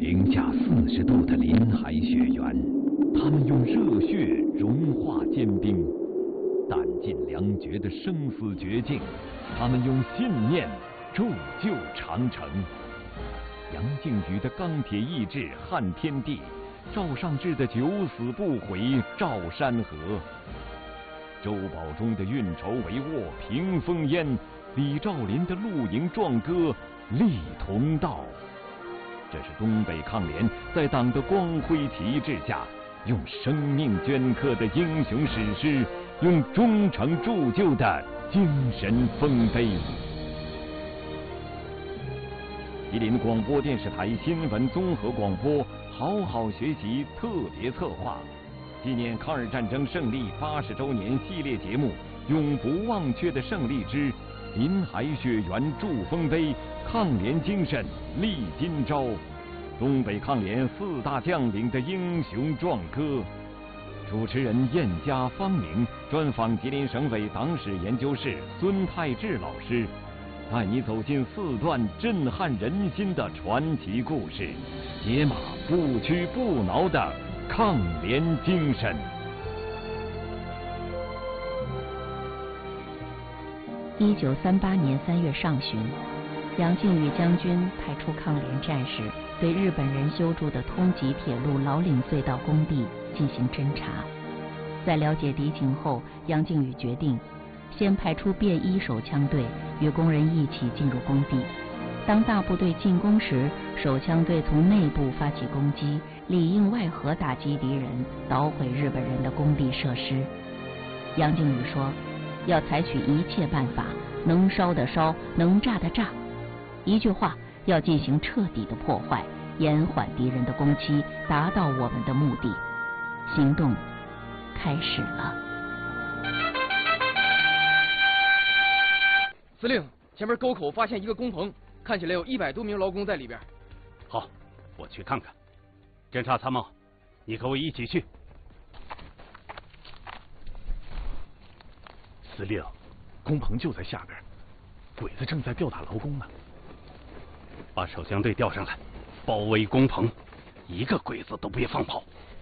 零下40度的林海雪原，他们用热血融化坚冰，弹尽粮绝的生死绝境，他们用信念铸就长城。杨靖宇的钢铁意志撼天地，赵尚志的九死不悔照山河，周保中的运筹帷幄平烽烟，李兆林的露营壮歌立同道。这是东北抗联在党的光辉旗帜下，用生命镌刻的英雄史诗，用忠诚铸就的精神丰碑。吉林广播电视台新闻综合广播好好学习特别策划，纪念抗日战争胜利80周年系列节目《永不忘却的胜利之林海雪原筑丰碑，抗联精神立今朝》，东北抗联4大将领的英雄壮歌。主持人燕家方明专访吉林省委党史研究室孙泰志老师，带你走进4段震撼人心的传奇故事，解码不屈不挠的抗联精神。 1938年3月上旬，杨靖宇将军派出抗联战士对日本人修筑的通缉铁路老岭隧道工地进行侦查。在了解敌情后，杨靖宇决定先派出便衣手枪队与工人一起进入工地。当大部队进攻时，手枪队从内部发起攻击，里应外合打击敌人，捣毁日本人的工地设施。杨靖宇说，要采取一切办法，能烧的烧，能炸的炸。一句话，要进行彻底的破坏，延缓敌人的攻击，达到我们的目的。行动开始了。 司令，前面沟口发现一个工棚，看起来有100多名劳工在里边。 好，我去看看。侦察参谋，你和我一起去。 司令，工棚就在下边，鬼子正在吊打劳工呢。 把手枪队调上来，包围工棚，一个鬼子都别放跑。